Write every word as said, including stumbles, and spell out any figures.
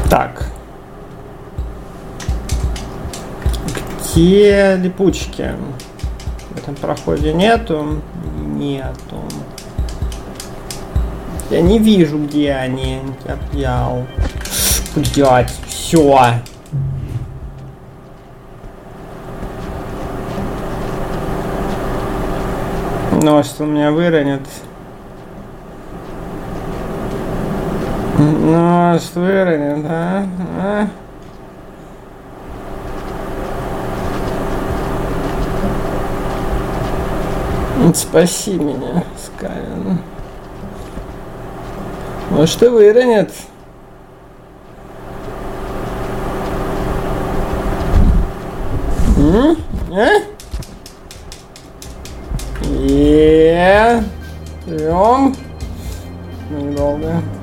Так. Где липучки? В этом проходе нету? Нету. Я не вижу, где они. Я пьял. Блять, все. Нос у меня выронит. Нос выронит, да? А? Спаси меня, Скайлен. Может, и выронит. М? А? Е, Трём. Недолго.